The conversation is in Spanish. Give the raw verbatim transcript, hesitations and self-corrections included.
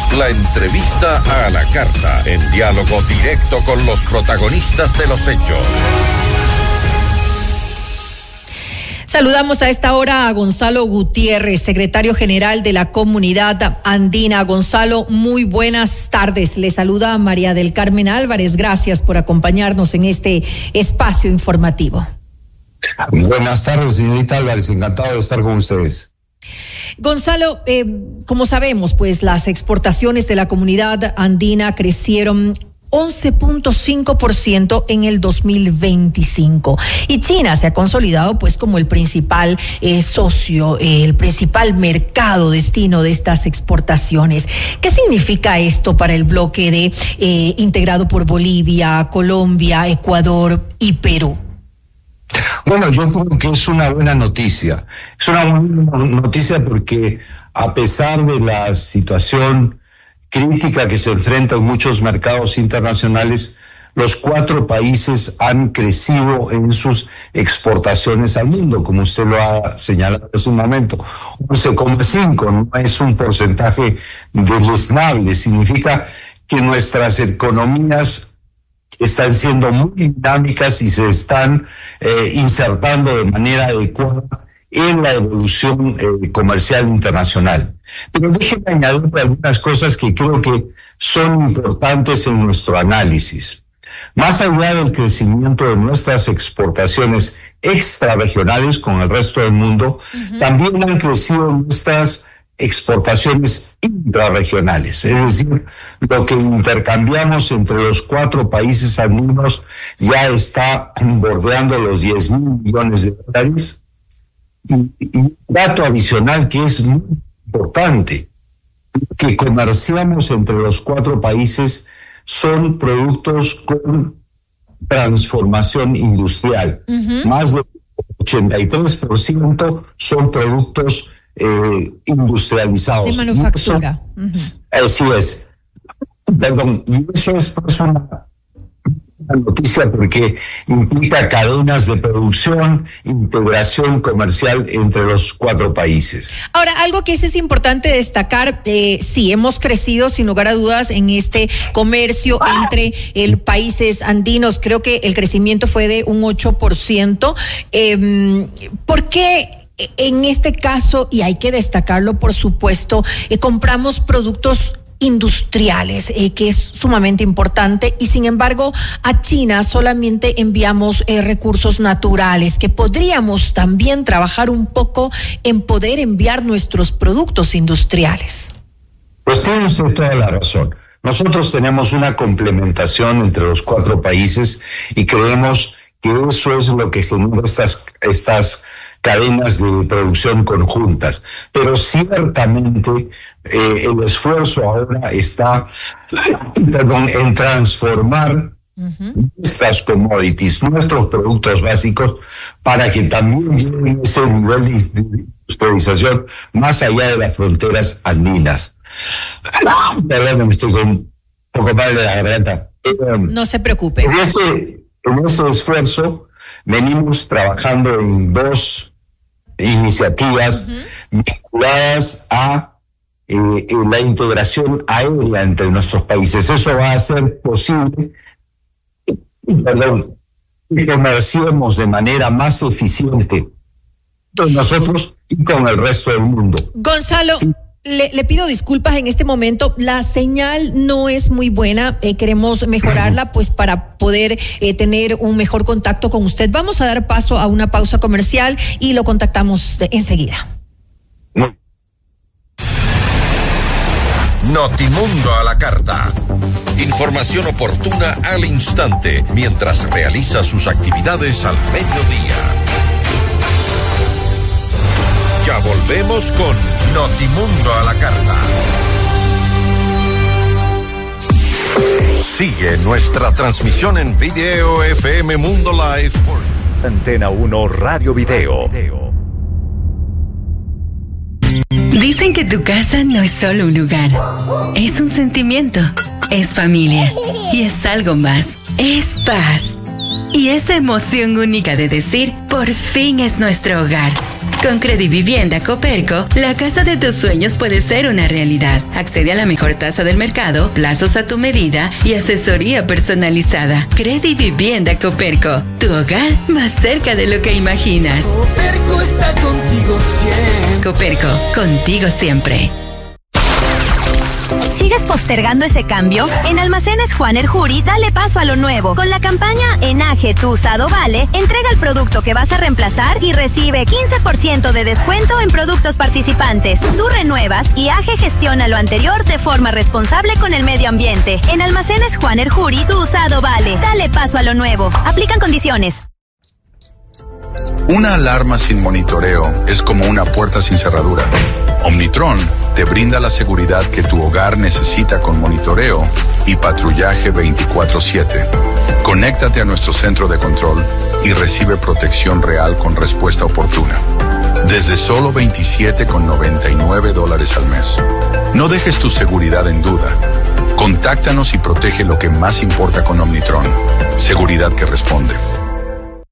La entrevista a la carta, en diálogo directo con los protagonistas de los hechos. Saludamos a esta hora a Gonzalo Gutiérrez, secretario general de la Comunidad Andina. Gonzalo, muy buenas tardes. Le saluda María del Carmen Álvarez. Gracias por acompañarnos en este espacio informativo. Buenas tardes, señorita Álvarez. Encantado de estar con ustedes. Gonzalo, eh, como sabemos, pues las exportaciones de la Comunidad Andina crecieron once punto cinco por ciento en el dos mil veinticinco. Y China se ha consolidado pues como el principal eh, socio, eh, el principal mercado destino de estas exportaciones. ¿Qué significa esto para el bloque de eh, integrado por Bolivia, Colombia, Ecuador y Perú? Bueno, yo creo que es una buena noticia. Es una buena noticia porque a pesar de la situación crítica que se enfrenta en muchos mercados internacionales, los cuatro países han crecido en sus exportaciones al mundo, como usted lo ha señalado hace un momento. once coma cinco no es un porcentaje deleznable, significa que nuestras economías están siendo muy dinámicas y se están eh, insertando de manera adecuada en la evolución eh, comercial internacional. Pero déjenme añadir algunas cosas que creo que son importantes en nuestro análisis. Más allá del crecimiento de nuestras exportaciones extrarregionales con el resto del mundo, uh-huh. también han crecido nuestras exportaciones intrarregionales, es decir, lo que intercambiamos entre los cuatro países andinos ya está bordeando los diez mil millones de dólares. Y, y un dato adicional que es muy importante, que comerciamos entre los cuatro países son productos con transformación industrial. Uh-huh. Más del ochenta y tres por ciento son productos eh, industrializados. De manufactura. Uh-huh. Así es. Perdón, y eso es pues una noticia porque implica cadenas de producción, integración comercial entre los cuatro países. Ahora, algo que es importante destacar, eh, sí, hemos crecido sin lugar a dudas en este comercio entre el países andinos. Creo que el crecimiento fue de un ocho por ciento. Eh, ¿Por qué en este caso, y hay que destacarlo por supuesto, eh, compramos productos industriales, eh, que es sumamente importante, y sin embargo a China solamente enviamos eh, recursos naturales, que podríamos también trabajar un poco en poder enviar nuestros productos industriales? Pues tiene usted toda la razón. Nosotros tenemos una complementación entre los cuatro países y creemos que eso es lo que genera estas, estas cadenas de producción conjuntas. Pero ciertamente eh, el esfuerzo ahora está perdón, en transformar uh-huh. nuestras commodities, nuestros productos básicos, para que también lleguen ese nivel de industrialización más allá de las fronteras andinas. Perdón, me estoy con un poco mal de la garganta. No se preocupe. En ese, en ese esfuerzo venimos trabajando en dos iniciativas uh-huh. vinculadas a eh, la integración aérea entre nuestros países. Eso va a hacer posible perdón, que comerciemos de manera más eficiente con nosotros y con el resto del mundo. Gonzalo, Le, le pido disculpas en este momento, la señal no es muy buena, eh, queremos mejorarla pues para poder eh, tener un mejor contacto con usted. Vamos a dar paso a una pausa comercial y lo contactamos enseguida. No. Notimundo a la carta. Información oportuna al instante mientras realiza sus actividades al mediodía. Ya volvemos con Notimundo a la carta. Sigue nuestra transmisión en video F M Mundo Live por Antena uno Radio Video. Dicen que tu casa no es solo un lugar, es un sentimiento, es familia y es algo más, es paz. y esa emoción única de decir, por fin es nuestro hogar. Con Credivivienda Coperco, la casa de tus sueños puede ser una realidad. Accede a la mejor tasa del mercado, plazos a tu medida y asesoría personalizada. Credivivienda Coperco, tu hogar más cerca de lo que imaginas. Coperco está contigo siempre. Coperco, contigo siempre. ¿Sigues postergando ese cambio? En Almacenes Juan Erjuri, dale paso a lo nuevo. Con la campaña Enaje tu usado vale, entrega el producto que vas a reemplazar y recibe quince por ciento de descuento en productos participantes. Tú renuevas y A G E gestiona lo anterior de forma responsable con el medio ambiente. En Almacenes Juan Erjuri, tu usado vale. Dale paso a lo nuevo. Aplican condiciones. Una alarma sin monitoreo es como una puerta sin cerradura. Omnitron te brinda la seguridad que tu hogar necesita con monitoreo y patrullaje veinticuatro siete. Conéctate a nuestro centro de control y recibe protección real con respuesta oportuna. Desde solo veintisiete con noventa y nueve dólares al mes. No dejes tu seguridad en duda. Contáctanos y protege lo que más importa con Omnitron. Seguridad que responde.